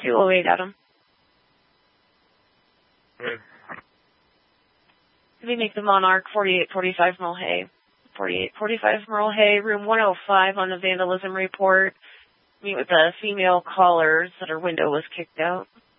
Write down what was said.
208, Adam. Good. We make the Monarch, 4845 Merle Hay. 4845 Merle Hay, room 105 on the vandalism report. Meet with the female callers that her window was kicked out.